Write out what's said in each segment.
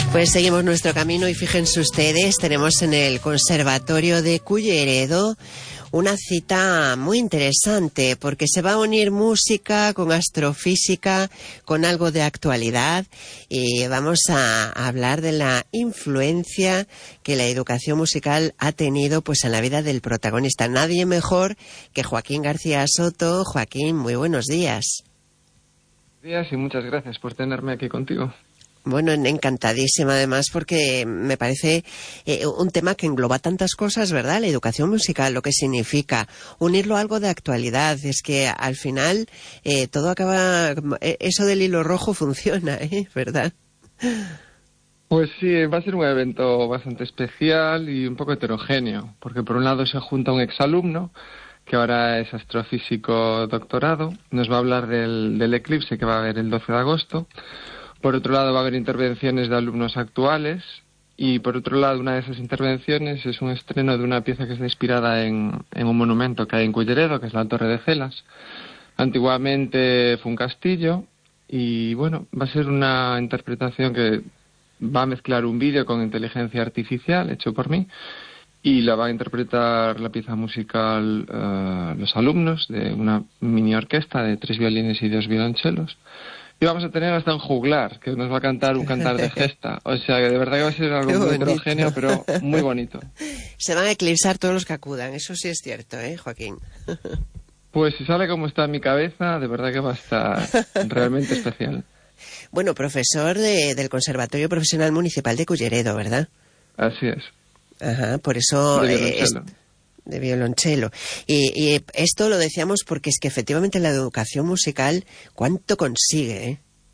Pues seguimos nuestro camino y fíjense ustedes, tenemos en el Conservatorio de Culleredo una cita muy interesante porque se va a unir música con astrofísica, con algo de actualidad y vamos a hablar de la influencia que la educación musical ha tenido pues en la vida del protagonista. Nadie mejor que Joaquín García Soto. Joaquín, muy buenos días. Buenos días y muchas gracias por tenerme aquí contigo. Bueno, encantadísima además porque me parece un tema que engloba tantas cosas, ¿verdad? La educación musical, lo que significa unirlo a algo de actualidad. Es que al final todo acaba... eso del hilo rojo funciona, ¿verdad? Pues sí, va a ser un evento bastante especial y un poco heterogéneo, porque por un lado se junta un exalumno, que ahora es astrofísico doctorado, nos va a hablar del eclipse que va a haber el 12 de agosto. Por otro lado va a haber intervenciones de alumnos actuales y por otro lado una de esas intervenciones es un estreno de una pieza que está inspirada en un monumento que hay en Culleredo, que es la Torre de Celas. Antiguamente fue un castillo y bueno, va a ser una interpretación que va a mezclar un vídeo con inteligencia artificial hecho por mí y la va a interpretar la pieza musical los alumnos de una mini orquesta de 3 violines y 2 violonchelos. Y vamos a tener hasta un juglar, que nos va a cantar un cantar de gesta. O sea, que de verdad que va a ser algo muy heterogéneo, pero muy bonito. Se van a eclipsar todos los que acudan, eso sí es cierto, Joaquín? Pues si sale como está en mi cabeza, de verdad que va a estar realmente especial. Bueno, profesor del Conservatorio Profesional Municipal de Culleredo, ¿verdad? Así es. Ajá, por eso... De violonchelo. Y esto lo decíamos porque es que efectivamente la educación musical, ¿cuánto consigue?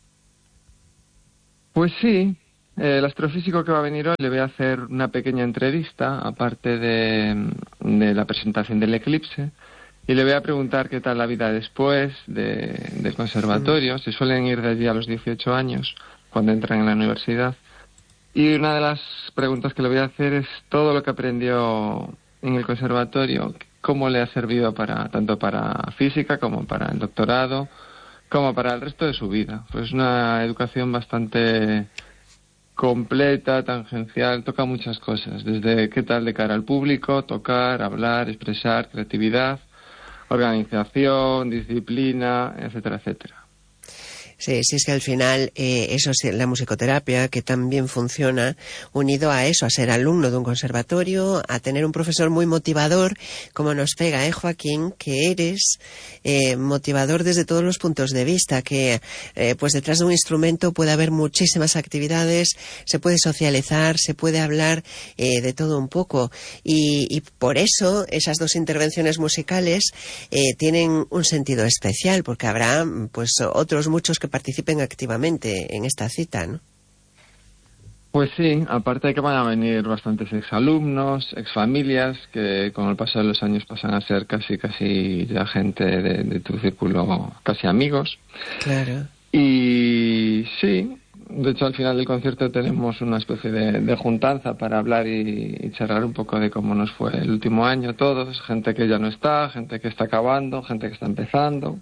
Pues sí, el astrofísico que va a venir hoy le voy a hacer una pequeña entrevista, aparte de la presentación del eclipse, y le voy a preguntar qué tal la vida después del conservatorio. Se suelen ir de allí a los 18 años, cuando entran en la universidad. Y una de las preguntas que le voy a hacer es todo lo que aprendió en el conservatorio, cómo le ha servido tanto para física como para el doctorado, como para el resto de su vida. Pues una educación bastante completa, tangencial, toca muchas cosas, desde qué tal de cara al público, tocar, hablar, expresar, creatividad, organización, disciplina, etcétera, etcétera. Sí, sí, es que al final eso es la musicoterapia, que también funciona unido a eso, a ser alumno de un conservatorio, a tener un profesor muy motivador, como nos pega, Joaquín, que eres motivador desde todos los puntos de vista, que pues detrás de un instrumento puede haber muchísimas actividades, se puede socializar, se puede hablar de todo un poco, y por eso esas dos intervenciones musicales tienen un sentido especial, porque habrá pues otros muchos que participen activamente en esta cita, ¿no? Pues sí, aparte de que van a venir bastantes exalumnos, exfamilias, que con el paso de los años pasan a ser casi ya gente de tu círculo, casi amigos. Claro. Y sí, de hecho al final del concierto tenemos una especie de juntanza para hablar y charlar un poco de cómo nos fue el último año todos, gente que ya no está, gente que está acabando, gente que está empezando.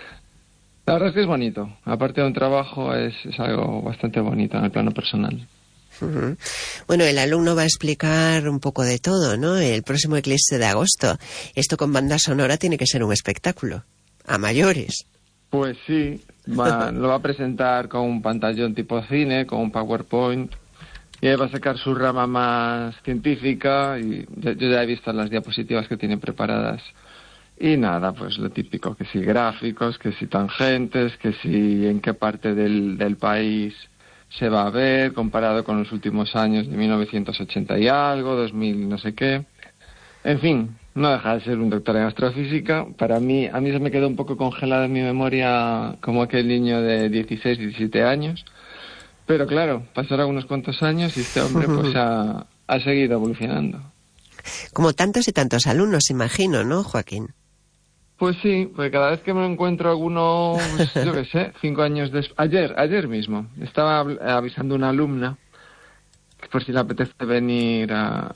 La verdad es que es bonito. Aparte de un trabajo, es algo bastante bonito en el plano personal. Uh-huh. Bueno, el alumno va a explicar un poco de todo, ¿no? El próximo eclipse de agosto. Esto con banda sonora tiene que ser un espectáculo. A mayores. Pues sí. Lo va a presentar con un pantallón tipo cine, con un PowerPoint. Y ahí va a sacar su rama más científica. Y yo ya he visto las diapositivas que tiene preparadas. Y nada, pues lo típico, que si gráficos, que si tangentes, que si en qué parte del país se va a ver, comparado con los últimos años de 1980 y algo, 2000 no sé qué. En fin, no deja de ser un doctor en astrofísica. A mí se me quedó un poco congelado en mi memoria como aquel niño de 16, 17 años. Pero claro, pasaron unos cuantos años y este hombre pues ha seguido evolucionando. Como tantos y tantos alumnos, imagino, ¿no, Joaquín? Pues sí, porque cada vez que me encuentro alguno, pues, yo qué sé, 5 años después... Ayer mismo, estaba avisando a una alumna que por si le apetece venir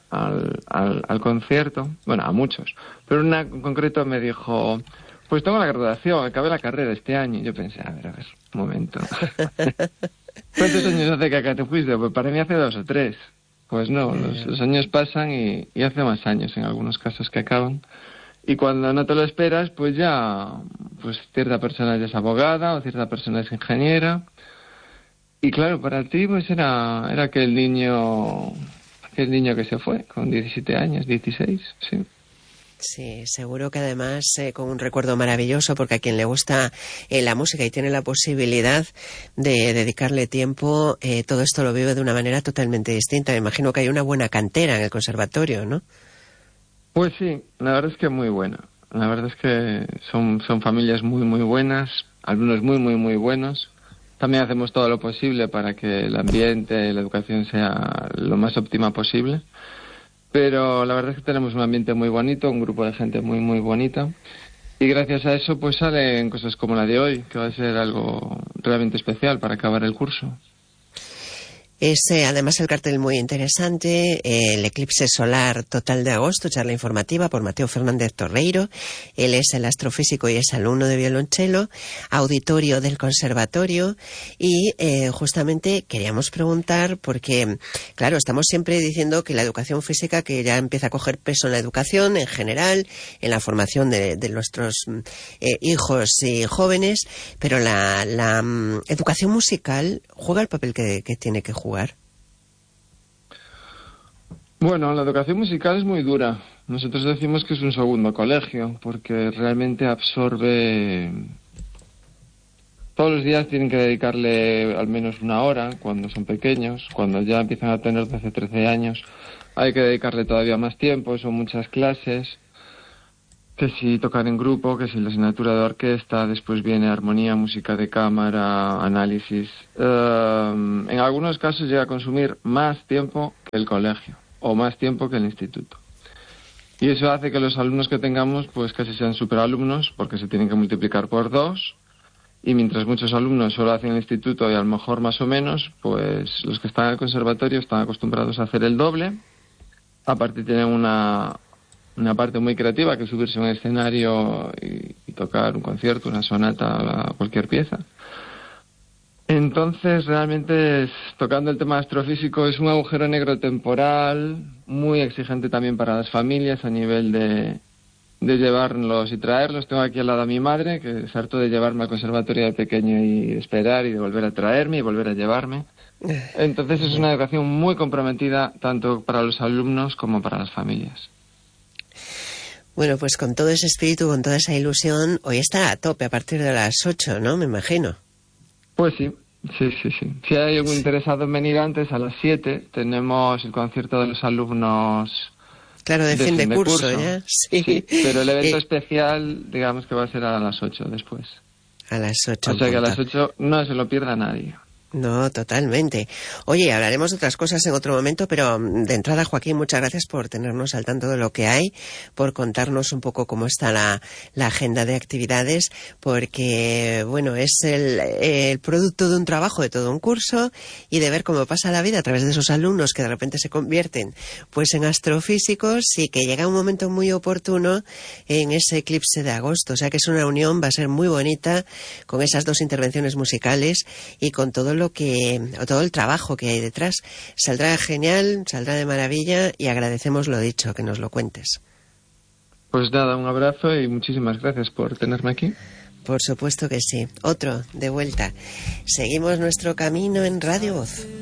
al concierto, bueno, a muchos, pero una en concreto me dijo, pues tengo la graduación, acabé la carrera este año, y yo pensé, a ver, un momento. ¿Cuántos años hace que acá te fuiste? Pues para mí hace 2 o 3. Pues no, los años pasan y hace más años en algunos casos que acaban. Y cuando no te lo esperas, pues ya, pues cierta persona ya es abogada o cierta persona es ingeniera. Y claro, para ti pues era aquel niño que se fue con 17 años, 16, sí. Sí, seguro que además con un recuerdo maravilloso, porque a quien le gusta la música y tiene la posibilidad de dedicarle tiempo, todo esto lo vive de una manera totalmente distinta. Me imagino que hay una buena cantera en el conservatorio, ¿no? Pues sí, la verdad es que muy buena. La verdad es que son familias muy, muy buenas, alumnos muy, muy, muy buenos. También hacemos todo lo posible para que el ambiente y la educación sea lo más óptima posible. Pero la verdad es que tenemos un ambiente muy bonito, un grupo de gente muy, muy bonita. Y gracias a eso pues salen cosas como la de hoy, que va a ser algo realmente especial para acabar el curso. Es además el cartel muy interesante, el eclipse solar total de agosto, charla informativa por Mateo Fernández Torreiro. Él es el astrofísico y es alumno de violonchelo, auditorio del conservatorio. Y justamente queríamos preguntar, porque claro, estamos siempre diciendo que la educación física, que ya empieza a coger peso en la educación en general, en la formación de nuestros hijos y jóvenes, pero la educación musical juega el papel que tiene que jugar. Bueno, la educación musical es muy dura. Nosotros decimos que es un segundo colegio, porque realmente absorbe... Todos los días tienen que dedicarle al menos 1 hora, cuando son pequeños. Cuando ya empiezan a tener 12, 13 años, hay que dedicarle todavía más tiempo, son muchas clases. Que si tocar en grupo, que si la asignatura de orquesta, después viene armonía, música de cámara, análisis. En algunos casos llega a consumir más tiempo que el colegio, o más tiempo que el instituto. Y eso hace que los alumnos que tengamos, pues casi sean superalumnos, porque se tienen que multiplicar por 2, y mientras muchos alumnos solo hacen el instituto y a lo mejor más o menos, pues los que están en el conservatorio están acostumbrados a hacer el doble. Aparte tienen una parte muy creativa, que es subirse a un escenario y tocar un concierto, una sonata, cualquier pieza. Entonces, realmente, tocando el tema astrofísico, es un agujero negro temporal, muy exigente también para las familias a nivel de llevarlos y traerlos. Tengo aquí al lado a mi madre, que es harto de llevarme al conservatorio de pequeño y esperar y de volver a traerme y volver a llevarme. Entonces, es una educación muy comprometida, tanto para los alumnos como para las familias. Bueno, pues con todo ese espíritu, con toda esa ilusión, hoy está a tope a partir de las 8, ¿no? Me imagino. Pues sí. Si hay algún interesado en venir antes, a las 7 tenemos el concierto de los alumnos. Claro, de fin de curso, ¿ya? Sí, pero el evento especial, digamos que va a ser a las 8 después. A las 8. O sea que a las 8 no se lo pierda nadie. No, totalmente. Oye, hablaremos de otras cosas en otro momento, pero de entrada, Joaquín, muchas gracias por tenernos al tanto de lo que hay, por contarnos un poco cómo está la agenda de actividades, porque, bueno, es el producto de un trabajo, de todo un curso, y de ver cómo pasa la vida a través de esos alumnos que de repente se convierten, pues, en astrofísicos, y que llega un momento muy oportuno en ese eclipse de agosto. O sea que es una unión, va a ser muy bonita, con esas 2 intervenciones musicales y con todo el trabajo que hay detrás. Saldrá genial, saldrá de maravilla, y agradecemos lo dicho, que nos lo cuentes. Pues nada, un abrazo y muchísimas gracias por tenerme aquí. Por supuesto que sí. Otro, de vuelta. Seguimos nuestro camino en Radio Voz.